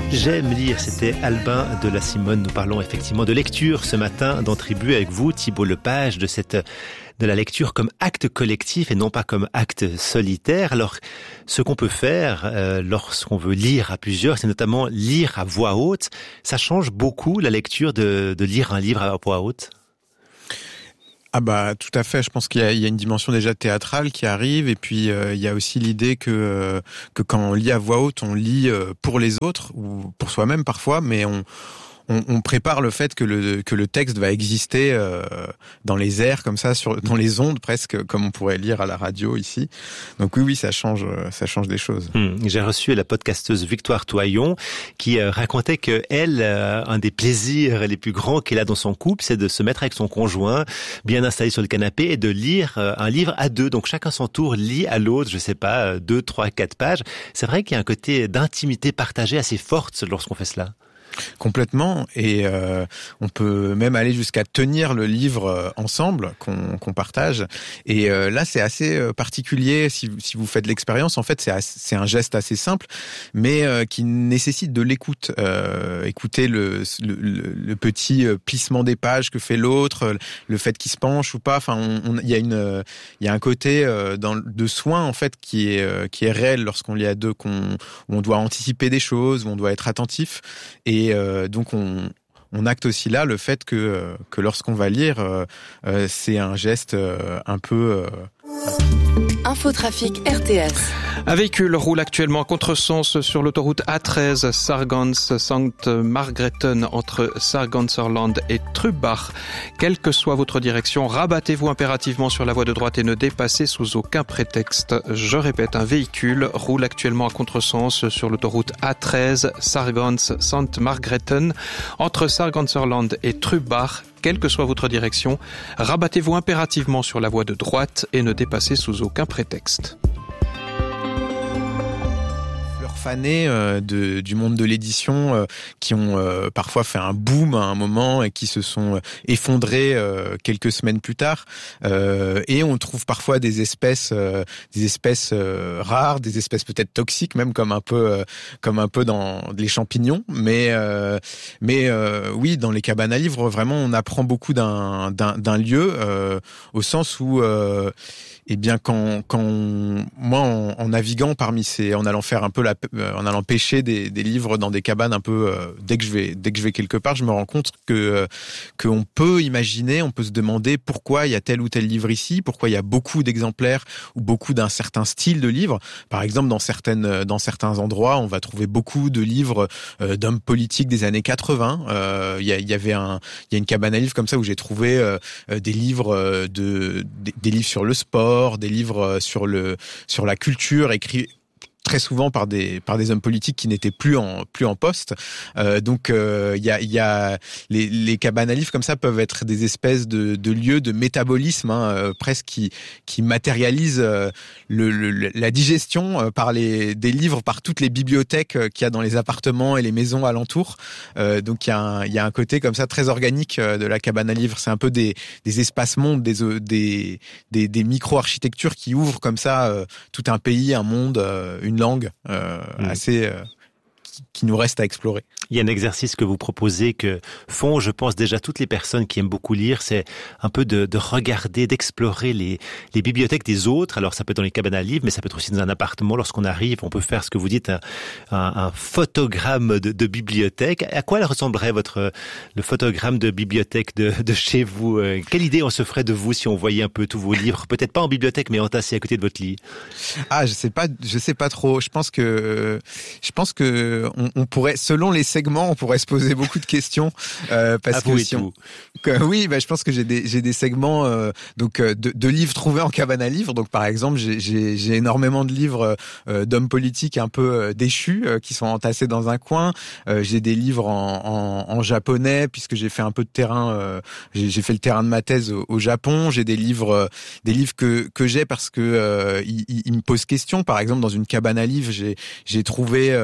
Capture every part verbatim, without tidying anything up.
J'aime lire, c'était Albin de la Simone. Nous parlons effectivement de lecture ce matin dans Tribu avec vous, Thibault Lepage, de cette de la lecture comme acte collectif et non pas comme acte solitaire. Alors, ce qu'on peut faire euh, lorsqu'on veut lire à plusieurs, c'est notamment lire à voix haute. Ça change beaucoup la lecture de, de lire un livre à voix haute. Ah bah tout à fait, je pense qu'il y a, il y a une dimension déjà théâtrale qui arrive et puis euh, il y a aussi l'idée que euh, que quand on lit à voix haute, on lit euh, pour les autres ou pour soi-même parfois, mais on On, on prépare le fait que le que le texte va exister euh, dans les airs comme ça, sur dans les ondes presque, comme on pourrait lire à la radio ici. Donc oui, oui, ça change, ça change des choses. Hum, j'ai reçu la podcasteuse Victoire Toyon qui euh, racontait que elle, euh, un des plaisirs les plus grands qu'elle a dans son couple, c'est de se mettre avec son conjoint, bien installé sur le canapé, et de lire euh, un livre à deux. Donc chacun son tour lit à l'autre, je sais pas, deux, trois, quatre pages. C'est vrai qu'il y a un côté d'intimité partagée assez forte lorsqu'on fait cela. Complètement, et euh, on peut même aller jusqu'à tenir le livre ensemble qu'on, qu'on partage. Et euh, là, c'est assez particulier si, si vous faites l'expérience. En fait, c'est, assez, c'est un geste assez simple, mais euh, qui nécessite de l'écoute. Euh, écouter le, le, le petit plissement des pages que fait l'autre, le fait qu'il se penche ou pas. Enfin, il y a une, il y a un côté euh, dans, de soin en fait qui est euh, qui est réel lorsqu'on lit à deux, qu'on, où on doit anticiper des choses, où on doit être attentif. Et Et euh, donc on, on acte aussi là le fait que euh, que lorsqu'on va lire, euh, euh, c'est un geste euh, un peu. Euh, Infotrafic R T S. Un véhicule roule actuellement à contresens sur l'autoroute A treize Sargans-Sankt Margrethen entre Sarganserland et Trubach. Quelle que soit votre direction, rabattez-vous impérativement sur la voie de droite et ne dépassez sous aucun prétexte. Je répète, un véhicule roule actuellement à contresens sur l'autoroute A treize Sargans-Sankt Margrethen entre Sarganserland et Trubach. Quelle que soit votre direction, rabattez-vous impérativement sur la voie de droite et ne dépassez sous aucun prétexte. Fanés euh, de, du monde de l'édition euh, qui ont euh, parfois fait un boom à un moment et qui se sont effondrés euh, quelques semaines plus tard. Euh, et on trouve parfois des espèces, euh, des espèces euh, rares, des espèces peut-être toxiques, même comme un peu, euh, comme un peu dans les champignons. Mais, euh, mais euh, oui, dans les cabanes à livres, vraiment, on apprend beaucoup d'un, d'un, d'un lieu euh, au sens où euh, eh bien, quand, quand on, moi, en, en naviguant parmi ces, en allant faire un peu la, en allant pêcher des, des livres dans des cabanes un peu, euh, dès que je vais, dès que je vais quelque part, je me rends compte que euh, qu'on peut imaginer, on peut se demander pourquoi il y a tel ou tel livre ici, pourquoi il y a beaucoup d'exemplaires ou beaucoup d'un certain style de livre. Par exemple, dans certaines, dans certains endroits, on va trouver beaucoup de livres euh, d'hommes politiques des années quatre-vingts. Euh, il y, a, il y avait un, il y a une cabane à livres comme ça où j'ai trouvé euh, des livres de, des, des livres sur le sport, des livres sur le sur la culture écrits très souvent par des par des hommes politiques qui n'étaient plus en plus en poste. Euh, donc il euh, y a il y a les les cabanes à livres comme ça peuvent être des espèces de de lieux de métabolisme hein, euh, presque qui qui matérialisent euh, le, le la digestion euh, par les des livres par toutes les bibliothèques euh, qu'il y a dans les appartements et les maisons alentours. Euh, donc il y a un il y a un côté comme ça très organique euh, de la cabane à livres. C'est un peu des des espaces mondes, des des des, des micro-architectures qui ouvrent comme ça euh, tout un pays, un monde, euh, une langue euh, mmh. assez euh, qui, qui nous reste à explorer. Il y a un exercice que vous proposez que font, je pense, déjà toutes les personnes qui aiment beaucoup lire, c'est un peu de, de regarder, d'explorer les, les bibliothèques des autres. Alors ça peut être dans les cabanes à livres, mais ça peut être aussi dans un appartement. Lorsqu'on arrive, on peut faire ce que vous dites, un, un, un photogramme de, de bibliothèque. À quoi elle ressemblerait votre le photogramme de bibliothèque de, de chez vous? Quelle idée on se ferait de vous si on voyait un peu tous vos livres, peut-être pas en bibliothèque, mais entassés à côté de votre lit? Ah, je sais pas, je sais pas trop. Je pense que je pense que on, on pourrait, selon les segments, on pourrait se poser beaucoup de questions euh, parce à que vous si et on, que, oui, bah, je pense que j'ai des j'ai des segments euh, donc de, de livres trouvés en cabane à livres. Donc par exemple, j'ai j'ai, j'ai énormément de livres euh, d'hommes politiques un peu euh, déchus euh, qui sont entassés dans un coin. Euh, j'ai des livres en, en, en japonais puisque j'ai fait un peu de terrain. Euh, j'ai, j'ai fait le terrain de ma thèse au, au Japon. J'ai des livres euh, des livres que que j'ai parce que euh, ils, ils me posent question. Par exemple, dans une cabane à livres, j'ai j'ai trouvé euh,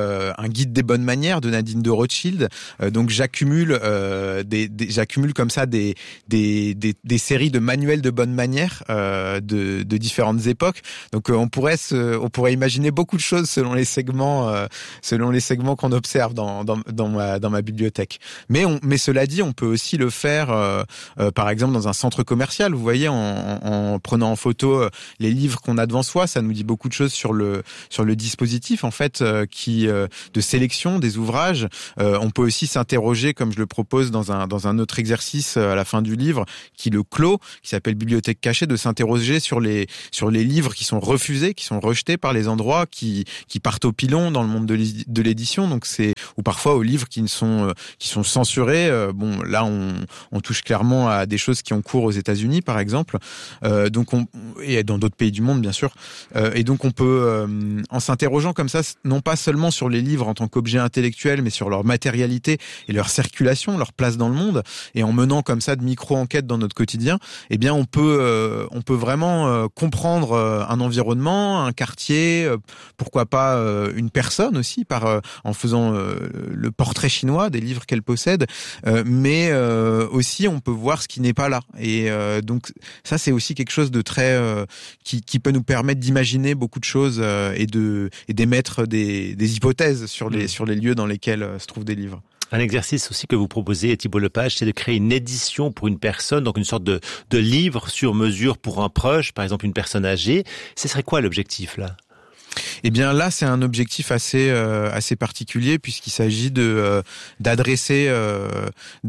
euh, un guide des bonnes manières de Nadine de Rothschild. Euh, donc j'accumule euh, des, des j'accumule comme ça des des des, des séries de manuels de bonnes manières euh, de de différentes époques. Donc euh, on pourrait se on pourrait imaginer beaucoup de choses selon les segments euh, selon les segments qu'on observe dans dans dans ma dans ma bibliothèque. Mais on mais cela dit, on peut aussi le faire euh, euh, par exemple dans un centre commercial. Vous voyez, en, en, en prenant en photo les livres qu'on a devant soi, ça nous dit beaucoup de choses sur le sur le dispositif en fait euh, qui euh, de sélection des ouvrages. Euh, on peut aussi s'interroger, comme je le propose dans un dans un autre exercice à la fin du livre, qui le clôt, qui s'appelle Bibliothèque cachée, de s'interroger sur les sur les livres qui sont refusés, qui sont rejetés par les endroits, qui qui partent au pilon dans le monde de de l'édition. Donc c'est ou parfois aux livres qui ne sont euh, qui sont censurés. Euh, bon, là on on touche clairement à des choses qui ont cours aux États-Unis par exemple. Euh, donc on et dans d'autres pays du monde bien sûr. Euh, et donc on peut euh, en s'interrogeant comme ça, non pas seulement sur les livres en tant qu'objet intellectuel, mais sur leur matérialité et leur circulation, leur place dans le monde, et en menant comme ça de micro-enquêtes dans notre quotidien, eh bien on peut euh, on peut vraiment euh, comprendre euh, un environnement, un quartier, euh, pourquoi pas euh, une personne aussi, par euh, en faisant euh, le portrait chinois des livres qu'elle possède, euh, mais euh, aussi on peut voir ce qui n'est pas là. Et euh, donc ça c'est aussi quelque chose de très euh, qui, qui peut nous permettre d'imaginer beaucoup de choses euh, et de et d'émettre des, des hypothèses sur les mmh. sur les lieux dans lesquels euh, se trouvent des livres. Un exercice aussi que vous proposez, Thibault Lepage, c'est de créer une édition pour une personne, donc une sorte de, de livre sur mesure pour un proche, par exemple une personne âgée. Ce serait quoi l'objectif là ? Eh bien là, c'est un objectif assez euh, assez particulier puisqu'il s'agit de euh, d'adresser euh,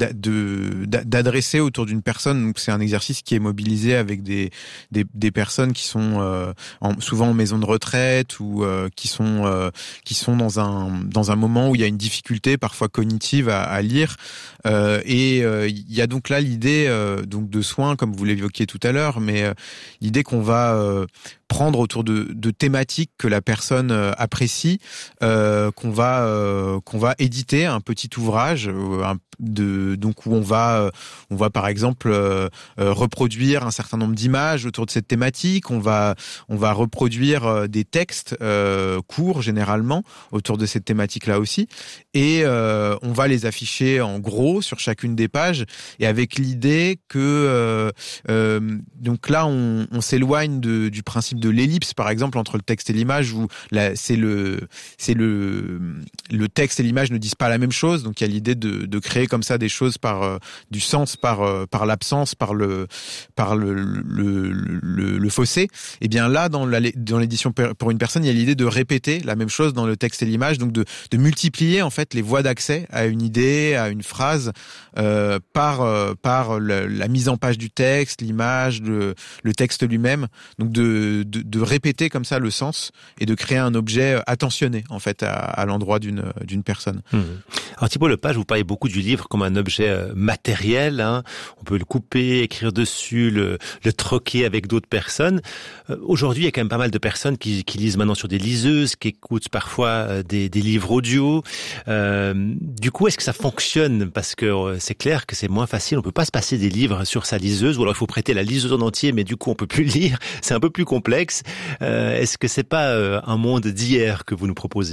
de d'adresser autour d'une personne. Donc c'est un exercice qui est mobilisé avec des des, des personnes qui sont euh, en, souvent en maison de retraite ou euh, qui sont euh, qui sont dans un dans un moment où il y a une difficulté parfois cognitive à, à lire. Euh, et il euh, y a donc là l'idée euh, donc de soins comme vous l'évoquiez tout à l'heure, mais euh, l'idée qu'on va euh, prendre autour de, de thématiques que la personne euh, apprécie, euh, qu'on va euh, qu'on va éditer un petit ouvrage euh, un, de donc où on va euh, on va par exemple euh, euh, reproduire un certain nombre d'images autour de cette thématique. On va on va reproduire euh, des textes euh, courts généralement autour de cette thématique-là aussi, et euh, on va les afficher en gros sur chacune des pages, et avec l'idée que euh, euh, donc là on, on s'éloigne de, du principe de l'ellipse par exemple entre le texte et l'image, où là c'est le c'est le le texte et l'image ne disent pas la même chose. Donc il y a l'idée de, de créer comme ça des choses par euh, du sens par euh, par l'absence, par le par le le, le le fossé. Et bien là dans la dans l'édition pour une personne, il y a l'idée de répéter la même chose dans le texte et l'image, donc de de multiplier en fait les voies d'accès à une idée, à une phrase euh, par euh, par le, la mise en page du texte, l'image, le le texte lui-même. Donc de, de de répéter comme ça le sens et de créer un objet attentionné en fait à, à l'endroit d'une d'une personne. Mmh. Alors Thibault Lepage, vous parlez beaucoup du livre comme un objet euh, matériel, hein. On peut le couper, écrire dessus, le, le troquer avec d'autres personnes. Euh, aujourd'hui, il y a quand même pas mal de personnes qui, qui lisent maintenant sur des liseuses, qui écoutent parfois euh, des, des livres audio. Euh, du coup, est-ce que ça fonctionne ? Parce que euh, c'est clair que c'est moins facile. On peut pas se passer des livres sur sa liseuse, ou alors il faut prêter la liseuse en entier, mais du coup, on peut plus lire. C'est un peu plus complexe. Euh, est-ce que c'est pas euh, un monde d'hier que vous nous proposez ?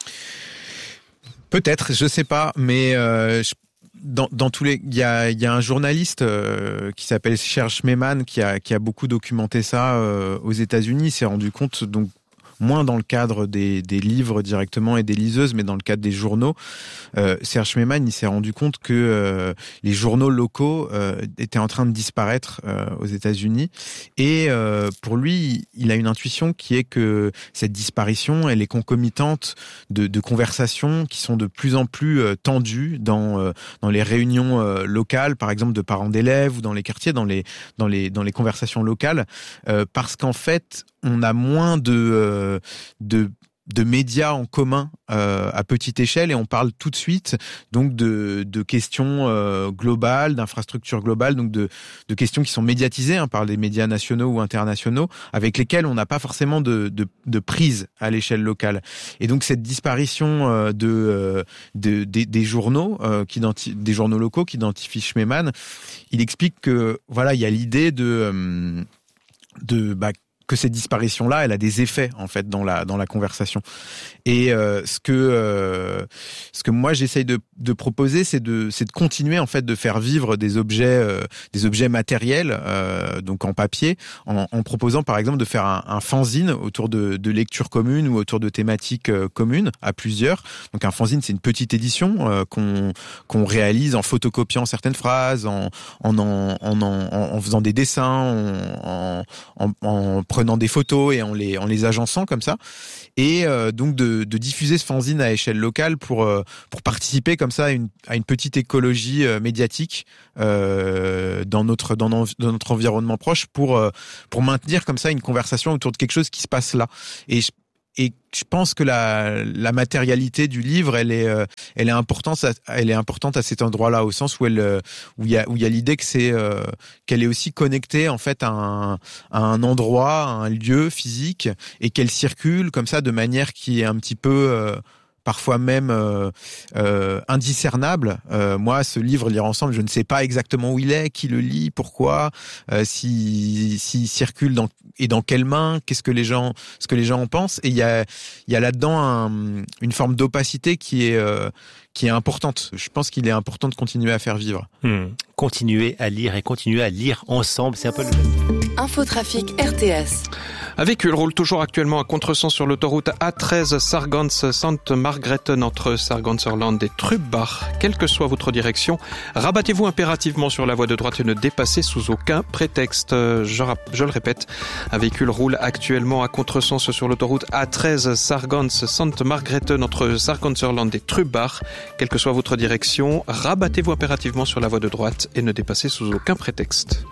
Peut-être, je sais pas, mais euh, je, dans, dans tous les, il y a, il y a un journaliste euh, qui s'appelle Serge Schmemann qui a qui a beaucoup documenté ça euh, aux États-Unis. Il s'est rendu compte donc moins dans le cadre des, des livres directement et des liseuses, mais dans le cadre des journaux. Euh, Serge Schmemann, il s'est rendu compte que euh, les journaux locaux euh, étaient en train de disparaître euh, aux États-Unis. Et euh, pour lui, il a une intuition qui est que cette disparition, elle est concomitante de, de conversations qui sont de plus en plus euh, tendues dans euh, dans les réunions euh, locales, par exemple de parents d'élèves, ou dans les quartiers, dans les dans les dans les conversations locales, euh, parce qu'en fait, on a moins de euh, de de médias en commun euh, à petite échelle, et on parle tout de suite donc de de questions euh, globales, d'infrastructures globales, donc de de questions qui sont médiatisées hein, par les médias nationaux ou internationaux, avec lesquelles on n'a pas forcément de de de prise à l'échelle locale. Et donc cette disparition euh, de, euh, de des, des journaux euh, qui des journaux locaux qu'identifie Schmemann, il explique que voilà, il y a l'idée de euh, de bah, que cette disparition-là, elle a des effets en fait dans la dans la conversation. Et euh, ce que euh, ce que moi j'essaye de de proposer, c'est de c'est de continuer en fait de faire vivre des objets euh, des objets matériels, euh, donc en papier, en, en proposant par exemple de faire un, un fanzine autour de de lectures communes ou autour de thématiques euh, communes à plusieurs. Donc un fanzine, c'est une petite édition euh, qu'on qu'on réalise en photocopiant certaines phrases, en en en en, en, en faisant des dessins, en, en, en prenant des photos et en les en les agençant comme ça, et euh, donc de, de diffuser ce fanzine à échelle locale pour euh, pour participer comme ça à une à une petite écologie euh, médiatique euh, dans notre dans, dans notre environnement proche pour euh, pour maintenir comme ça une conversation autour de quelque chose qui se passe là. Et je, Et je pense que la, la matérialité du livre, elle est, euh, elle est importante, elle est importante à cet endroit-là, au sens où elle, où il y a, où il y a l'idée que c'est, euh, qu'elle est aussi connectée en fait à un, à un endroit, à un lieu physique, et qu'elle circule comme ça de manière qui est un petit peu euh, parfois même euh, euh, indiscernable. Euh, moi, ce livre, Lire ensemble, je ne sais pas exactement où il est, qui le lit, pourquoi, euh, s'il si, circule dans et dans quelles mains, qu'est-ce que les gens, ce que les gens en pensent. Et il y a, il y a là-dedans un, une forme d'opacité qui est euh, qui est importante. Je pense qu'il est important de continuer à faire vivre. Hmm. Continuer à lire et continuer à lire ensemble, c'est un peu le... Infotrafic R T S. Un véhicule roule toujours actuellement à contresens sur l'autoroute A treize Sargans-Sainte Margrethen entre Sarganserland et Trubbach. Quelle que soit votre direction, rabattez-vous impérativement sur la voie de droite et ne dépassez sous aucun prétexte. Je, je le répète, un véhicule roule actuellement à contresens sur l'autoroute A treize Sargans-Sainte Margrethen entre Sarganserland et Trubbach. Quelle que soit votre direction, rabattez-vous impérativement sur la voie de droite et ne dépassez sous aucun prétexte.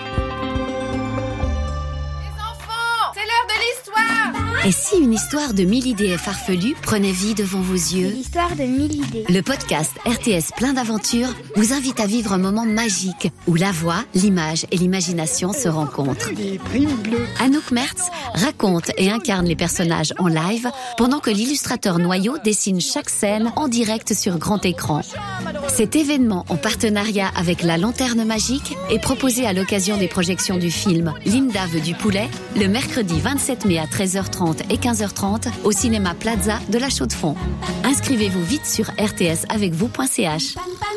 Et si une histoire de mille idées farfelues prenait vie devant vos yeux? L'histoire de mille idées. Le podcast R T S plein d'aventures vous invite à vivre un moment magique où la voix, l'image et l'imagination se rencontrent. Des primes bleues. Anouk Mertz raconte et incarne les personnages en live pendant que l'illustrateur Noyau dessine chaque scène en direct sur grand écran. Cet événement en partenariat avec la Lanterne Magique est proposé à l'occasion des projections du film Linda veut du poulet le mercredi vingt-sept mai à treize heures trente et quinze heures trente au cinéma Plaza de la Chaux-de-Fonds. Inscrivez-vous vite sur r t s avec vous point c h.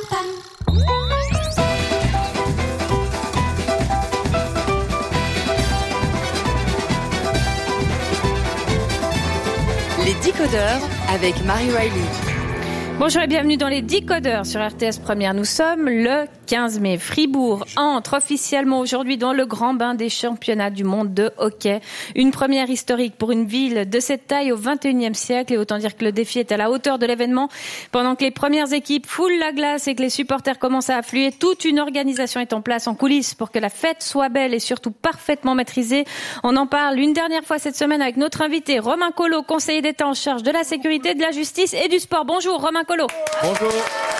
Les Décodeurs avec Marie Riley. Bonjour et bienvenue dans les Décodeurs sur R T S Première. Nous sommes le quinze mai. Fribourg entre officiellement aujourd'hui dans le grand bain des championnats du monde de hockey. Une première historique pour une ville de cette taille au vingt et unième siècle. Et autant dire que le défi est à la hauteur de l'événement. Pendant que les premières équipes foulent la glace et que les supporters commencent à affluer, toute une organisation est en place en coulisses pour que la fête soit belle et surtout parfaitement maîtrisée. On en parle une dernière fois cette semaine avec notre invité Romain Collot, conseiller d'État en charge de la sécurité, de la justice et du sport. Bonjour Romain Collot. Bonjour.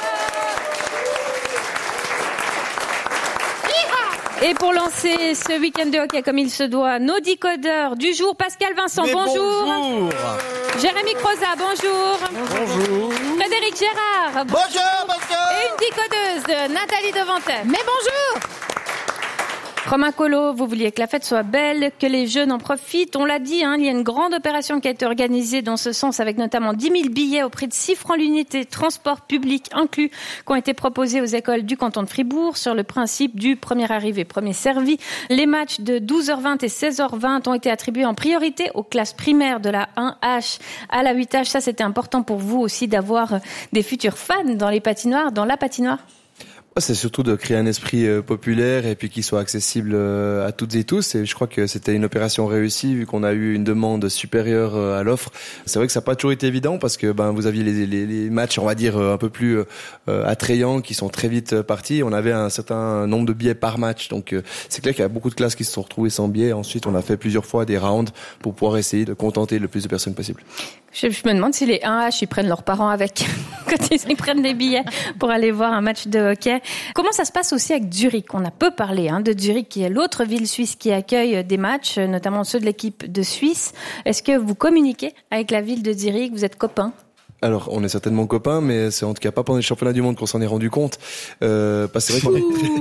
Et pour lancer ce week-end de hockey comme il se doit, nos décodeurs du jour, Pascal Vincent, Mais bonjour. bonjour. Jérémy Croza, bonjour. Bonjour. Frédéric Gérard. Bonjour, bonjour. Et une décodeuse, Nathalie Devantet. Mais bonjour. Romain Collot, vous vouliez que la fête soit belle, que les jeunes en profitent. On l'a dit, hein, il y a une grande opération qui a été organisée dans ce sens avec notamment dix mille billets au prix de six francs l'unité, transport public inclus, qui ont été proposés aux écoles du canton de Fribourg sur le principe du premier arrivé, premier servi. Les matchs de douze heures vingt et seize heures vingt ont été attribués en priorité aux classes primaires de la un H à la huit H. Ça, c'était important pour vous aussi d'avoir des futurs fans dans les patinoires, dans la patinoire? C'est surtout de créer un esprit euh, populaire et puis qui soit accessible euh, à toutes et tous. Et je crois que c'était une opération réussie vu qu'on a eu une demande supérieure euh, à l'offre. C'est vrai que ça n'a pas toujours été évident parce que ben vous aviez les, les, les matchs, on va dire un peu plus euh, attrayants qui sont très vite partis. On avait un certain nombre de billets par match, donc euh, c'est clair qu'il y a beaucoup de classes qui se sont retrouvées sans billets. Ensuite, on a fait plusieurs fois des rounds pour pouvoir essayer de contenter le plus de personnes possible. Je, je me demande si les un H ils prennent leurs parents avec quand ils, ils prennent des billets pour aller voir un match de hockey. Comment ça se passe aussi avec Zurich? On a peu parlé hein, de Zurich, qui est l'autre ville suisse qui accueille des matchs, notamment ceux de l'équipe de Suisse. Est-ce que vous communiquez avec la ville de Zurich? Vous êtes copains? Alors, on est certainement copains, mais c'est en tout cas pas pendant les championnats du monde qu'on s'en est rendu compte. Euh, parce que c'est vrai qu'on est...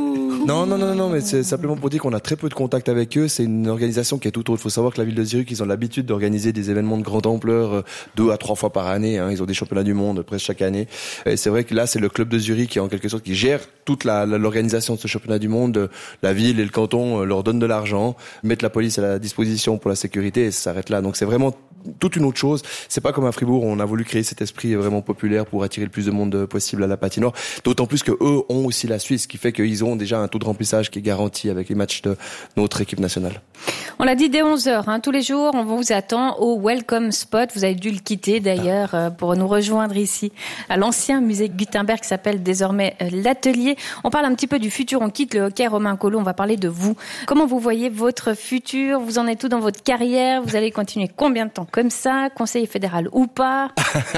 Non, non, non, non, mais c'est simplement pour dire qu'on a très peu de contact avec eux. C'est une organisation qui est tout autre. Il faut savoir que la ville de Zurich, ils ont l'habitude d'organiser des événements de grande ampleur deux à trois fois par année. Hein. Ils ont des championnats du monde presque chaque année. Et c'est vrai que là, c'est le club de Zurich qui, en quelque sorte, qui gère toute la, l'organisation de ce championnat du monde. La ville et le canton leur donnent de l'argent, mettent la police à la disposition pour la sécurité et ça s'arrête là. Donc c'est vraiment toute une autre chose. C'est pas comme à Fribourg, on a voulu créer cet esprit vraiment populaire pour attirer le plus de monde possible à la patinoire. D'autant plus que eux ont aussi la Suisse, ce qui fait qu'ils ont déjà un taux de remplissage qui est garanti avec les matchs de notre équipe nationale. On l'a dit dès onze heures, hein, tous les jours, on vous attend au Welcome Spot. Vous avez dû le quitter d'ailleurs ah. pour nous rejoindre ici à l'ancien musée Gutenberg qui s'appelle désormais l'Atelier. On parle un petit peu du futur, on quitte le hockey. Romain Collot, on va parler de vous. Comment vous voyez votre futur? Vous en êtes où dans votre carrière? Vous allez continuer combien de temps comme ça, conseiller fédéral ou pas?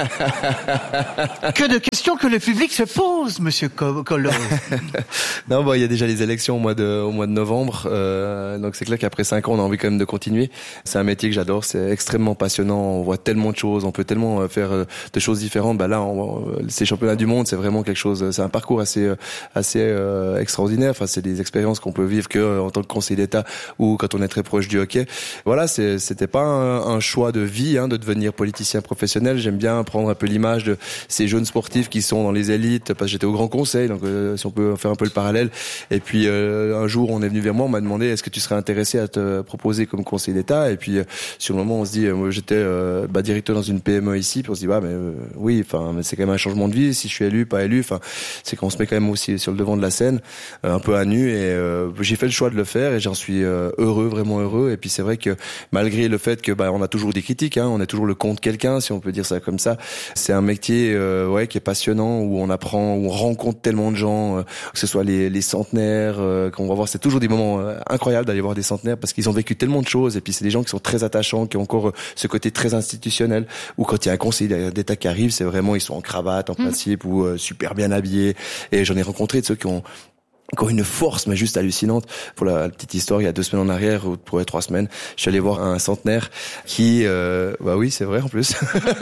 Que de questions que le public se pose, monsieur Collot. Non, bon, il y a déjà les élections au mois de, au mois de novembre, euh, donc c'est clair qu'après cinq ans, on a envie quand même de continuer. C'est un métier que j'adore, c'est extrêmement passionnant, on voit tellement de choses, on peut tellement faire de choses différentes. Bah là, on, ces championnats du monde, c'est vraiment quelque chose, c'est un parcours assez, assez euh, extraordinaire. Enfin, c'est des expériences qu'on peut vivre que en tant que conseiller d'État ou quand on est très proche du hockey. Voilà, c'est, c'était pas un, un choix de vie, hein, de devenir politicien professionnel. J'aime bien prendre un peu l'image de ces jeunes sportifs qui sont dans les élites, parce que j'étais au Grand Conseil, donc euh, si on peut faire un peu le parallèle. Et puis euh, un jour, on est venu vers moi, on m'a demandé est-ce que tu serais intéressé à te proposer comme conseiller d'État. Et puis euh, sur le moment, on se dit, euh, moi j'étais euh, bah, directeur dans une P M E ici, puis on se dit bah mais euh, oui, enfin c'est quand même un changement de vie. Si je suis élu, pas élu, enfin c'est qu'on se met quand même aussi sur le devant de la scène, euh, un peu à nu. Et euh, j'ai fait le choix de le faire et j'en suis euh, heureux, vraiment heureux. Et puis c'est vrai que malgré le fait que bah on a toujours des critiques, hein, on est toujours le contre quelqu'un, si on peut dire ça comme ça. C'est un métier euh, ouais qui est passionnant, où on apprend, où on rencontre tellement de gens, euh, que ce soit les, les centenaires, euh, qu'on va voir. C'est toujours des moments euh, incroyables d'aller voir des centenaires parce qu'ils ont vécu tellement de choses. Et puis c'est des gens qui sont très attachants, qui ont encore euh, ce côté très institutionnel. Ou quand il y a un conseiller d'État qui arrive, c'est vraiment ils sont en cravate, en principe, mmh. ou euh, super bien habillés. Et j'en ai rencontré de ceux qui ont encore une force, mais juste hallucinante. Pour la, la petite histoire, il y a deux semaines en arrière, ou pour les trois semaines, je suis allé voir un centenaire qui, euh, bah oui, c'est vrai en plus,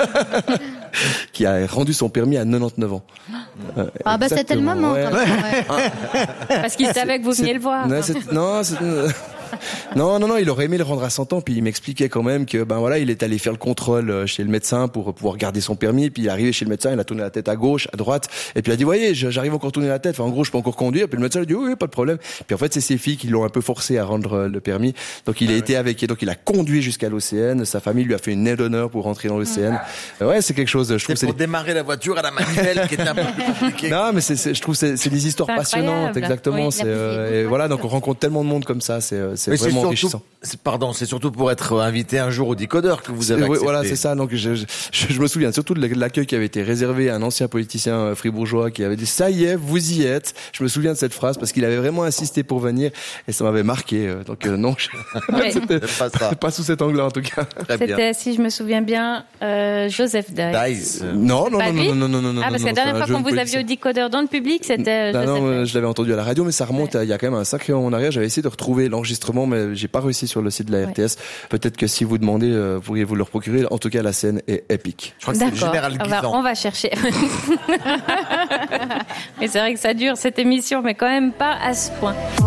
qui a rendu son permis à quatre-vingt-dix-neuf ans. Euh, ah bah c'était le moment. Ouais. Quand même, ouais. Parce qu'il savait que vous veniez le voir. Non, c'est, non, c'est, non, non, non, il aurait aimé le rendre à cent ans, puis il m'expliquait quand même que, ben voilà, il est allé faire le contrôle chez le médecin pour pouvoir garder son permis, puis il est arrivé chez le médecin, il a tourné la tête à gauche, à droite, et puis il a dit, voyez, j'arrive encore à tourner la tête, enfin, en gros, je peux encore conduire, puis le médecin a dit, oui, oui, pas de problème. Puis en fait, c'est ses filles qui l'ont un peu forcé à rendre le permis, donc il a ah, été ouais. avec, donc il a conduit jusqu'à l'O C N, sa famille lui a fait une aide d'honneur pour rentrer dans l'O C N. Mmh. Ouais, c'est quelque chose, je trouve. C'est pour c'est démarrer la voiture à la manivelle qui est un peu plus compliqué. Non, mais c'est, c'est, je trouve, c'est, c'est des histoires passionnantes, exactement, oui, c'est, euh, et voilà, donc on rencontre tellement de monde comme ça, c'est, c'est vraiment surtout, enrichissant. C'est, pardon, c'est surtout pour être invité un jour au Décodeur que vous avez accepté. Oui, voilà, c'est ça. Donc, je, je, je me souviens surtout de l'accueil qui avait été réservé à un ancien politicien fribourgeois qui avait dit « ça y est, vous y êtes ». Je me souviens de cette phrase parce qu'il avait vraiment insisté pour venir et ça m'avait marqué. Donc, euh, non, je... ouais. c'était pas, ça. pas sous cet angle-là en tout cas. Très c'était, bien. Si je me souviens bien, euh, Joseph Dice. Euh... Non, non, non, non, non, non, non, non. Ah, parce non, que la dernière fois qu'on vous aviez au Décodeur dans le public, c'était non, Joseph non, Dice. je l'avais entendu à la radio, mais ça remonte ouais. à, il y a quand même un sacré moment en arrière. J'avais essayé de retrouver l'enregistrement, mais j'ai pas réussi sur le site de la R T S. Ouais. Peut-être que si vous demandez, euh, pourriez-vous le procurer. En tout cas, la scène est épique. Je crois que D'accord. c'est le général on va, on va chercher. Mais c'est vrai que ça dure cette émission, mais quand même pas à ce point.